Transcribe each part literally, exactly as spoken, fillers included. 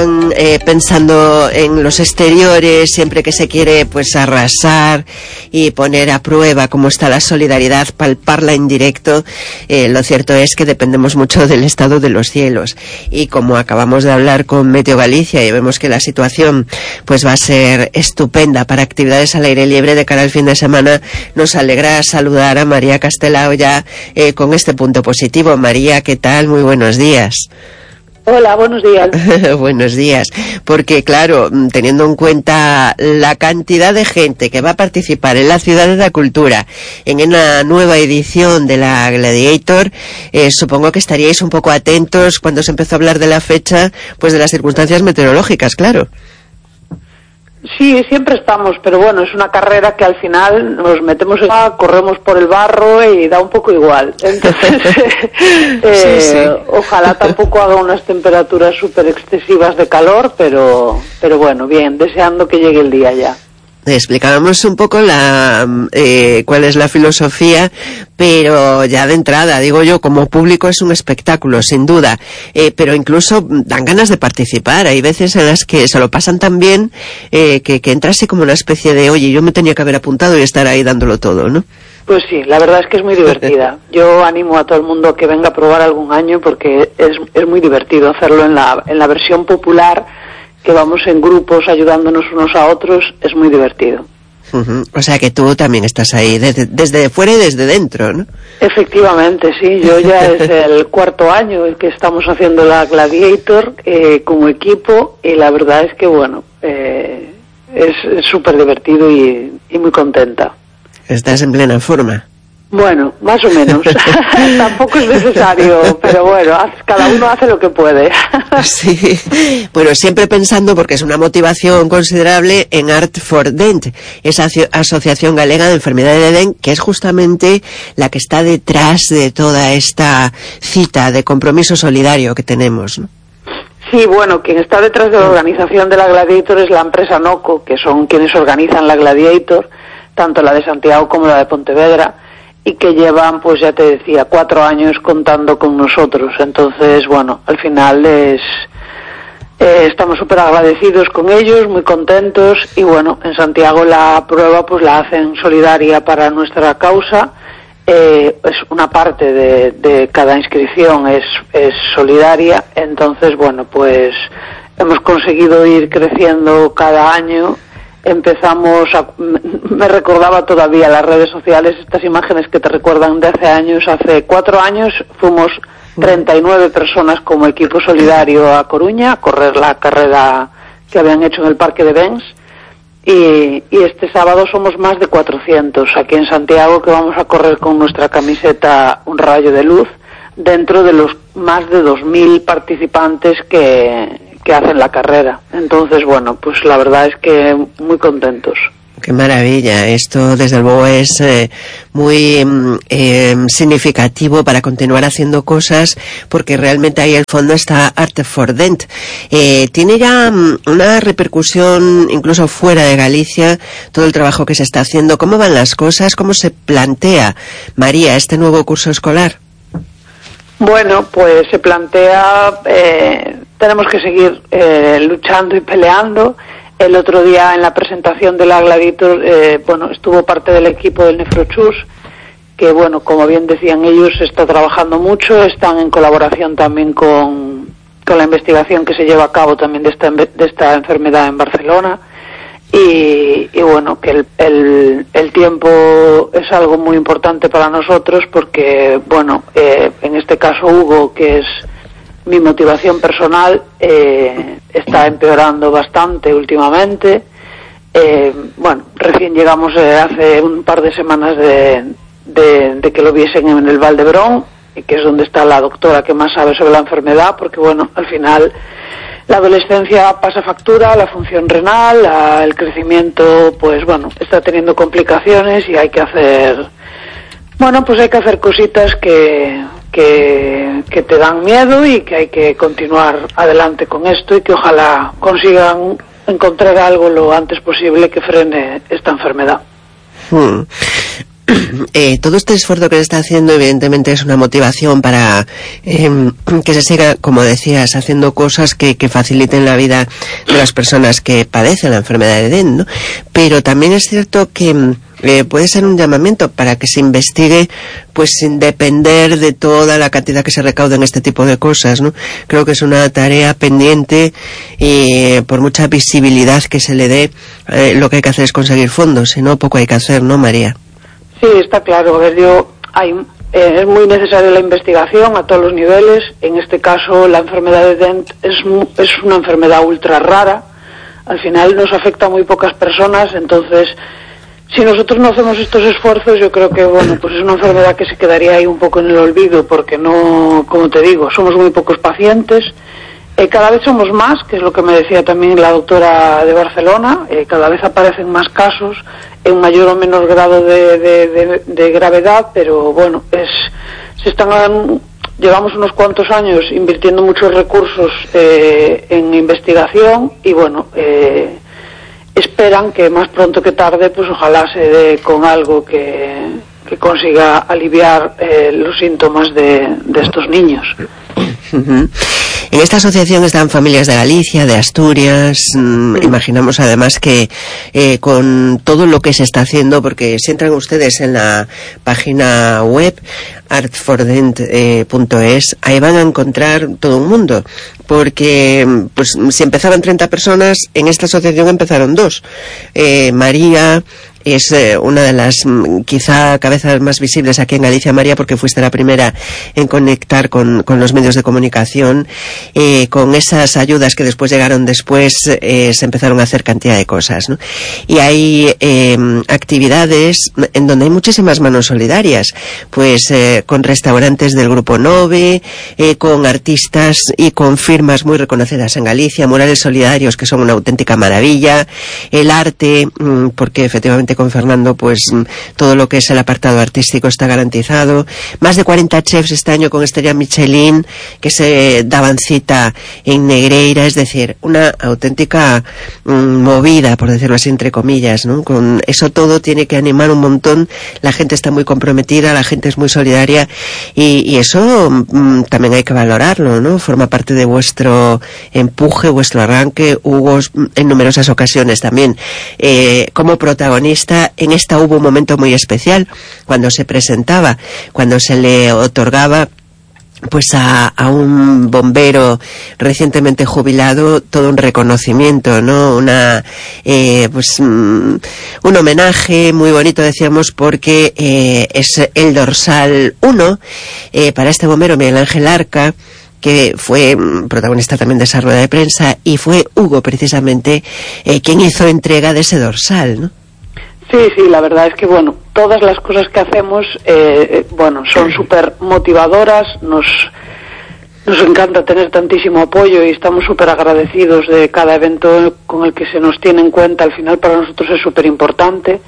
están eh, pensando en los exteriores, siempre que se quiere pues arrasar y poner a prueba cómo está la solidaridad, palparla en directo. Eh, lo cierto es que dependemos mucho del estado de los cielos, y como acabamos de hablar con Meteo Galicia y vemos que la situación pues va a ser estupenda para actividades al aire libre de cara al fin de semana, nos alegra saludar a María Castelao ya eh, con este punto positivo. María, ¿qué tal? Muy buenos días. Hola, buenos días. Buenos días, porque claro, teniendo en cuenta la cantidad de gente que va a participar en la Ciudad de la Cultura en una nueva edición de la Gladiator, eh, supongo que estaríais un poco atentos cuando se empezó a hablar de la fecha, pues de las circunstancias meteorológicas, claro. Sí, siempre estamos, pero bueno, es una carrera que al final nos metemos en agua, corremos por el barro y da un poco igual. Entonces, eh, sí, sí. Ojalá tampoco haga unas temperaturas súper excesivas de calor, pero, pero bueno, bien, deseando que llegue el día ya. Explicábamos un poco la eh, cuál es la filosofía, pero ya de entrada, digo yo, como público es un espectáculo, sin duda, eh, pero incluso dan ganas de participar. Hay veces en las que se lo pasan tan bien eh, que, que entra así como una especie de, oye, yo me tenía que haber apuntado y estar ahí dándolo todo, ¿no? Pues sí, la verdad es que es muy divertida. Yo animo a todo el mundo que venga a probar algún año porque es, es muy divertido hacerlo en la, en la versión popular, que vamos en grupos ayudándonos unos a otros, es muy divertido. Uh-huh. O sea que tú también estás ahí, desde, desde fuera y desde dentro, ¿no? Efectivamente, sí, yo ya es el cuarto año el que estamos haciendo la Gladiator eh, como equipo, y la verdad es que, bueno, eh, es súper divertido y, y muy contenta. ¿Estás en plena forma? Bueno, más o menos. Tampoco es necesario, pero bueno, cada uno hace lo que puede. Sí, bueno, siempre pensando, porque es una motivación considerable, en Art for Dent, esa asociación galega de enfermedades de Dent, que es justamente la que está detrás de toda esta cita de compromiso solidario que tenemos, ¿no? Sí, bueno, quien está detrás de la organización de la Gladiator es la empresa Noco, que son quienes organizan la Gladiator, tanto la de Santiago como la de Pontevedra, y que llevan, pues ya te decía, cuatro años contando con nosotros. Entonces, bueno, al final es eh, estamos súper agradecidos con ellos, muy contentos, y bueno, en Santiago la prueba pues la hacen solidaria para nuestra causa. Eh, es una parte de, de cada inscripción es, es solidaria, entonces bueno, pues hemos conseguido ir creciendo cada año. Empezamos a, me recordaba todavía las redes sociales, estas imágenes que te recuerdan de hace años. Hace cuatro años fuimos treinta y nueve personas como equipo solidario a Coruña a correr la carrera que habían hecho en el Parque de Bens, y, y este sábado somos más de cuatrocientos aquí en Santiago, que vamos a correr con nuestra camiseta Un Rayo de Luz, dentro de los más de dos mil participantes que que hacen la carrera. Entonces, bueno, pues la verdad es que muy contentos. Qué maravilla, esto desde luego es eh, muy eh, significativo para continuar haciendo cosas, porque realmente ahí al fondo está Art for Dent. Eh, tiene ya um, una repercusión incluso fuera de Galicia, todo el trabajo que se está haciendo. ¿Cómo van las cosas? ¿Cómo se plantea, María, este nuevo curso escolar? Bueno, pues se plantea, eh, tenemos que seguir eh, luchando y peleando. El otro día en la presentación de la Gladiator, eh, bueno, estuvo parte del equipo del Nefrochus, que bueno, como bien decían ellos, está trabajando mucho, están en colaboración también con, con la investigación que se lleva a cabo también de esta, de esta enfermedad en Barcelona. Y, y bueno, que el, el, el tiempo es algo muy importante para nosotros, porque bueno, eh, en este caso Hugo, que es mi motivación personal, eh, está empeorando bastante últimamente. Eh, bueno, recién llegamos eh, hace un par de semanas de, de, de que lo viesen en el Valdebrón, que es donde está la doctora que más sabe sobre la enfermedad, porque bueno, al final la adolescencia pasa factura, la función renal, la, el crecimiento, pues bueno, está teniendo complicaciones, y hay que hacer, bueno, pues hay que hacer cositas que, que, que te dan miedo, y que hay que continuar adelante con esto, y que ojalá consigan encontrar algo lo antes posible que frene esta enfermedad. Hmm. Eh, todo este esfuerzo que se está haciendo evidentemente es una motivación para eh, que se siga, como decías, haciendo cosas que, que faciliten la vida de las personas que padecen la enfermedad de D E N, ¿no? Pero también es cierto que eh, puede ser un llamamiento para que se investigue, pues sin depender de toda la cantidad que se recauda en este tipo de cosas, ¿no? Creo que es una tarea pendiente y por mucha visibilidad que se le dé, eh, lo que hay que hacer es conseguir fondos, si no, poco hay que hacer, ¿no, María? Sí, está claro. A ver, yo, hay, eh, es muy necesaria la investigación a todos los niveles. En este caso, la enfermedad de D E N es, es una enfermedad ultra rara. Al final nos afecta a muy pocas personas, entonces, si nosotros no hacemos estos esfuerzos, yo creo que, bueno, pues es una enfermedad que se quedaría ahí un poco en el olvido, porque no, como te digo, somos muy pocos pacientes. Eh, cada vez somos más, que es lo que me decía también la doctora de Barcelona, eh, cada vez aparecen más casos en mayor o menor grado de, de, de, de gravedad, pero bueno, es se están llevamos unos cuantos años invirtiendo muchos recursos eh, en investigación y bueno, eh, esperan que más pronto que tarde, pues ojalá se dé con algo que, que consiga aliviar eh, los síntomas de, de estos niños. Uh-huh. En esta asociación están familias de Galicia, de Asturias. Mmm, imaginamos además que eh, con todo lo que se está haciendo, porque si entran ustedes en la página web art for dent punto es, ahí van a encontrar todo un mundo, porque pues si empezaban treinta personas, en esta asociación empezaron dos. Eh, María es eh, una de las quizá cabezas más visibles aquí en Galicia, María, porque fuiste la primera en conectar con, con los medios de comunicación, eh, con esas ayudas que después llegaron después, eh, se empezaron a hacer cantidad de cosas, ¿no? Y hay eh, actividades en donde hay muchísimas manos solidarias, pues eh, con restaurantes del Grupo Nove, eh, con artistas y con firmas muy reconocidas en Galicia, murales solidarios que son una auténtica maravilla, el arte, porque efectivamente con Fernando, pues todo lo que es el apartado artístico está garantizado. Más de cuarenta chefs este año con estrella Michelin que se daban cita en Negreira, es decir, una auténtica mm, movida, por decirlo así, entre comillas, ¿no? Con eso todo tiene que animar un montón, la gente está muy comprometida, la gente es muy solidaria y, y eso mm, también hay que valorarlo, ¿no? Forma parte de vuestro empuje, vuestro arranque. Hugo, en numerosas ocasiones también, eh, como protagonista. En esta hubo un momento muy especial cuando se presentaba, cuando se le otorgaba pues a, a un bombero recientemente jubilado todo un reconocimiento, ¿no? Una eh, pues mm, un homenaje muy bonito, decíamos, porque eh, es el dorsal uno eh, para este bombero Miguel Ángel Arca, que fue protagonista también de esa rueda de prensa, y fue Hugo precisamente eh, quien hizo entrega de ese dorsal, ¿no? Sí, sí, la verdad es que, bueno, todas las cosas que hacemos, eh, bueno, son súper motivadoras, nos, nos encanta tener tantísimo apoyo y estamos súper agradecidos de cada evento con el que se nos tiene en cuenta. Al final para nosotros es súper importante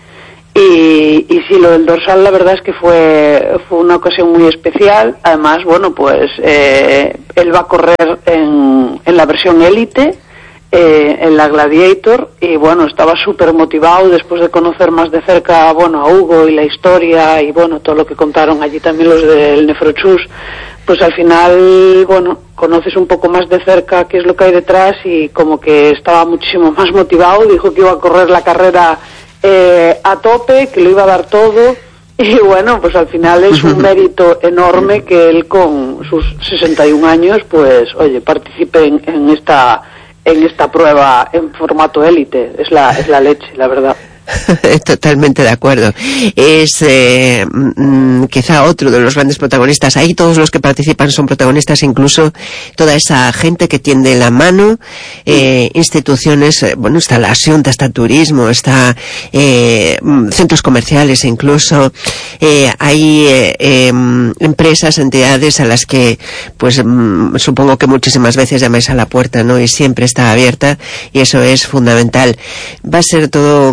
y, y sí, lo del dorsal la verdad es que fue, fue una ocasión muy especial. Además, bueno, pues eh, él va a correr en, en la versión élite, Eh, en la Gladiator, y bueno, estaba súper motivado después de conocer más de cerca, bueno, a Hugo y la historia y bueno, todo lo que contaron allí también los del Nefrochus. Pues al final, bueno, conoces un poco más de cerca qué es lo que hay detrás y como que estaba muchísimo más motivado, dijo que iba a correr la carrera eh, a tope, que lo iba a dar todo. Y bueno, pues al final es un mérito enorme que él con sus sesenta y un años, pues oye, participe en, en esta en esta prueba en formato élite. Es la, es la leche, la verdad. Totalmente de acuerdo. Es eh, mm, quizá otro de los grandes protagonistas. Ahí todos los que participan son protagonistas, incluso toda esa gente que tiende la mano, eh, instituciones, eh, bueno, está la Xunta, está turismo, está eh, centros comerciales incluso. Eh, hay eh, eh, empresas, entidades a las que, pues mm, supongo que muchísimas veces llamáis a la puerta, ¿no? Y siempre está abierta y eso es fundamental. Va a ser todo un éxito.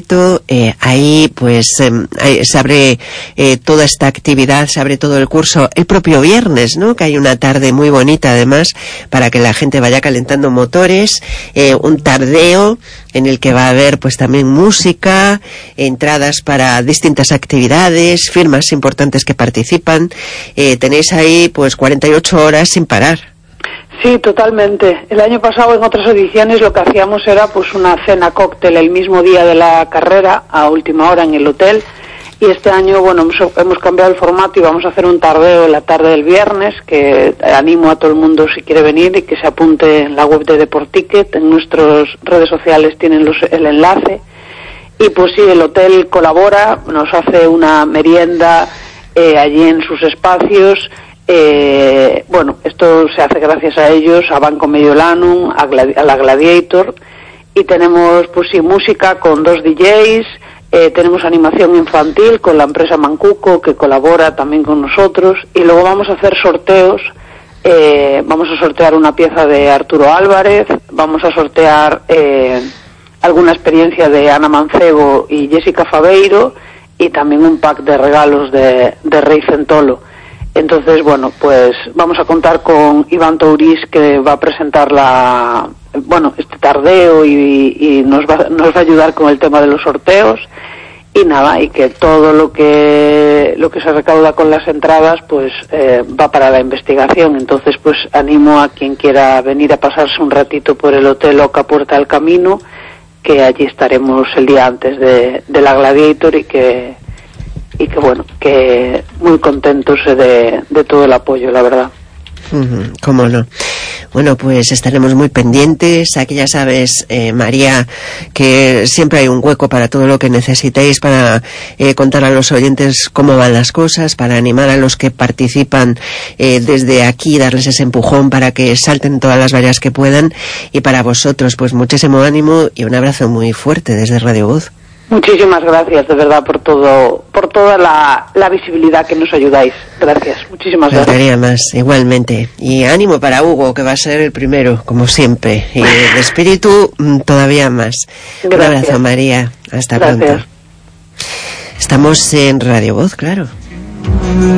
Gratuito. Eh, ahí pues eh, ahí se abre eh, toda esta actividad, se abre todo el curso el propio viernes, ¿no? Que hay una tarde muy bonita además para que la gente vaya calentando motores, eh, un tardeo en el que va a haber pues también música, entradas para distintas actividades, firmas importantes que participan. Eh, tenéis ahí pues cuarenta y ocho horas sin parar. Sí, totalmente. El año pasado en otras ediciones lo que hacíamos era pues una cena cóctel el mismo día de la carrera a última hora en el hotel, y este año bueno hemos, hemos cambiado el formato y vamos a hacer un tardeo en la tarde del viernes, que animo a todo el mundo si quiere venir y que se apunte en la web de Deporticket. En nuestras redes sociales tienen los, el enlace. Y pues sí, el hotel colabora, nos hace una merienda eh, allí en sus espacios. Eh, bueno, esto se hace gracias a ellos, a Banco Mediolanum, a, Gladi- a la Gladiator, y tenemos pues sí música con dos D Js, eh, tenemos animación infantil con la empresa Mancuco que colabora también con nosotros, y luego vamos a hacer sorteos. Eh, vamos a sortear una pieza de Arturo Álvarez, vamos a sortear eh, alguna experiencia de Ana Mancebo y Jessica Fabeiro, y también un pack de regalos de, de Rey Centolo. Entonces, bueno, pues vamos a contar con Iván Tourís, que va a presentar la, bueno, este tardeo y, y nos va, nos va a ayudar con el tema de los sorteos. Y nada, y que todo lo que lo que se recauda con las entradas pues eh, va para la investigación. Entonces pues animo a quien quiera venir a pasarse un ratito por el Hotel Oca Puerta del Camino, que allí estaremos el día antes de, de la Gladiator, y que y que bueno, que muy contentos de, de todo el apoyo, la verdad. Uh-huh, cómo no. Bueno, pues estaremos muy pendientes. Aquí ya sabes, eh, María, que siempre hay un hueco para todo lo que necesitéis, para eh, contar a los oyentes cómo van las cosas, para animar a los que participan eh, desde aquí, darles ese empujón para que salten todas las vallas que puedan. Y para vosotros, pues muchísimo ánimo y un abrazo muy fuerte desde Radio Voz. Muchísimas gracias, de verdad, por todo, por toda la, la visibilidad que nos ayudáis. Gracias, muchísimas gracias. Faltaría más, igualmente. Y ánimo para Hugo, que va a ser el primero, como siempre. Y de espíritu, todavía más. Gracias. Un abrazo, María. Hasta gracias. pronto. Estamos en Radio Voz, claro.